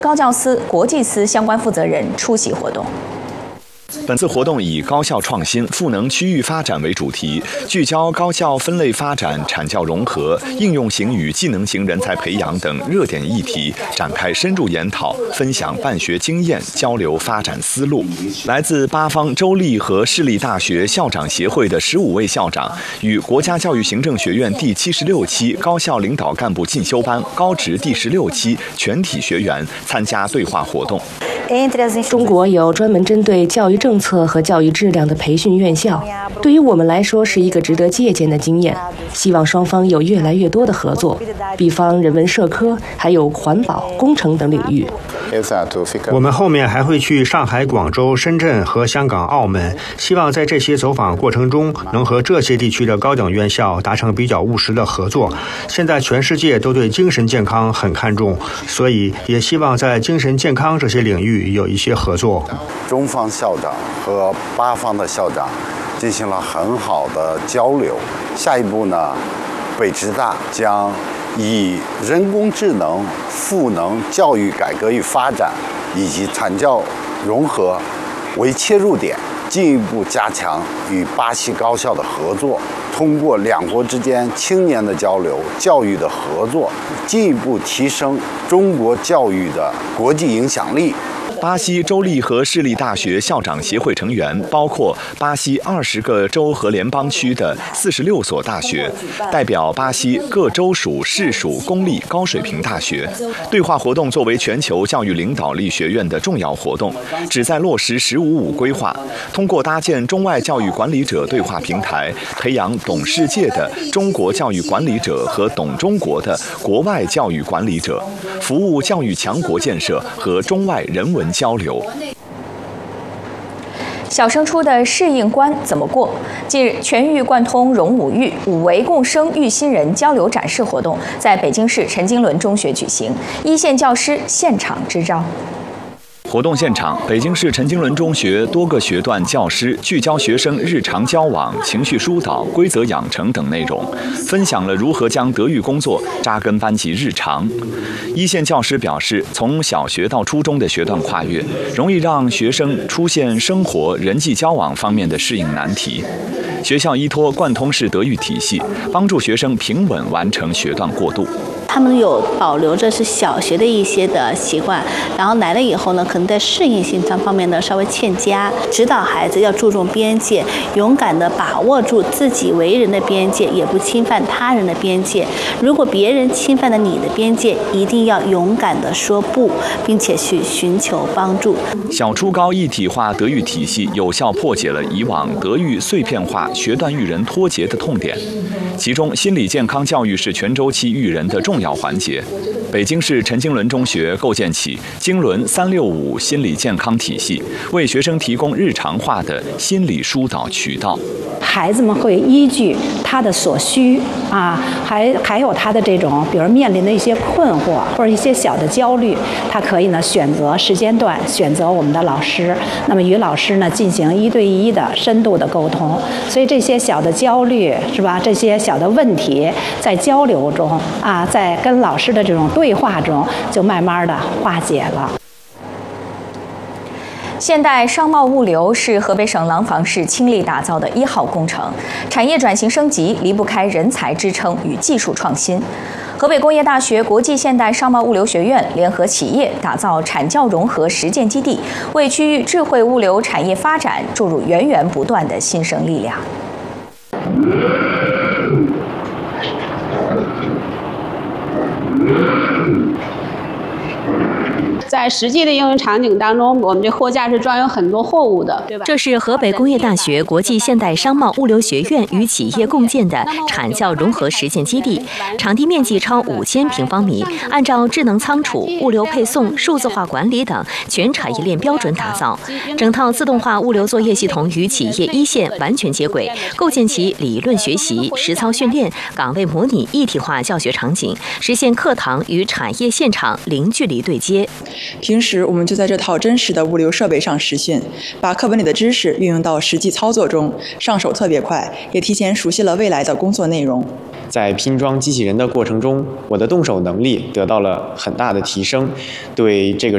高教司、国际司相关负责人出席活动。 本次活动以高校创新、赋能区域发展为主题，聚焦高校分类发展、产教融合、应用型与技能型人才培养等热点议题，展开深入研讨，分享办学经验，交流发展思路。来自八方州立和市立大学校长协会的15位校长与国家教育行政学院第76期高校领导干部进修班高职第16期全体学员参加对话活动。 中国有专门针对教育政策和教育质量的培训院校，对于我们来说是一个值得借鉴的经验。希望双方有越来越多的合作，比方人文社科，还有环保、工程等领域。 我们后面还会去上海、广州、深圳和香港、澳门，希望在这些走访过程中，能和这些地区的高等院校达成比较务实的合作。现在全世界都对精神健康很看重，所以也希望在精神健康这些领域有一些合作。 中方校长和巴方的校长进行了很好的交流。下一步呢，北职大将以人工智能赋能教育改革与发展以及产教融合为切入点，进一步加强与巴西高校的合作，通过两国之间青年的交流、教育的合作，进一步提升中国教育的国际影响力。 巴西州立和市立大学校长协会成员包括巴西20个州和联邦区的46所大学，代表巴西各州属、市属公立高水平大学。对话活动作为全球教育领导力学院的重要活动，旨在落实“15+5”规划，通过搭建中外教育管理者对话平台，培养懂世界的中国教育管理者和懂中国的国外教育管理者，服务教育强国建设和中外人文交流。 小升初的适应关怎么过？近日，全域贯通融五育、五维共生育新人交流展示活动在北京市陈经纶中学举行，一线教师现场支招。 活动现场，北京市陈经纶中学多个学段教师聚焦学生日常交往、情绪疏导、规则养成等内容，分享了如何将德育工作扎根班级日常。一线教师表示，从小学到初中的学段跨越，容易让学生出现生活、人际交往方面的适应难题。学校依托贯通式德育体系，帮助学生平稳完成学段过渡。 他们有保留着是小学的一些的习惯，然后来了以后呢，可能在适应性方面呢稍微欠佳。指导孩子要注重边界，勇敢地把握住自己为人的边界，也不侵犯他人的边界。如果别人侵犯了你的边界，一定要勇敢地说不，并且去寻求帮助。 小初高一体化德育体系有效破解了以往德育碎片化、学段育人脱节的痛点。其中，心理健康教育是全周期育人的重要环节。北京市陈经纶中学构建起经纶365心理健康体系，为学生提供日常化的心理疏导渠道。 孩子们会依据他的所需还有他的这种，比如面临的一些困惑或者一些小的焦虑，他可以呢选择时间段，选择我们的老师，那么与老师呢进行1对1的深度的沟通。所以这些小的焦虑是吧？这些小的问题在交流中在跟老师的这种对话中，就慢慢的化解了。 现代商贸物流是河北省廊坊市倾力打造的1号工程，产业转型升级离不开人才支撑与技术创新。河北工业大学国际现代商贸物流学院联合企业打造产教融合实践基地，为区域智慧物流产业发展注入源源不断的新生力量。 在实际的应用场景当中，我们这货架是装有很多货物的，对吧？ 这是河北工业大学国际现代商贸物流学院与企业共建的产教融合实践基地，场地面积超5000平方米，按照智能仓储、物流配送、数字化管理等全产业链标准打造，整套自动化物流作业系统与企业一线完全接轨，构建其理论学习、实操训练、岗位模拟一体化教学场景，实现课堂与产业现场零距离对接。 平时我们就在这套真实的物流设备上实训，把课本里的知识运用到实际操作中，上手特别快，也提前熟悉了未来的工作内容。 在拼装机器人的过程中，我的动手能力得到了很大的提升，对这个